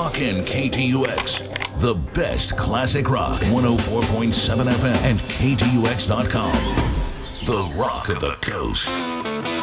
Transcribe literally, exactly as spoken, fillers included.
Rockin' K T U X. The best classic rock. one oh four point seven F M and K T U X dot com. The Rock of the Coast.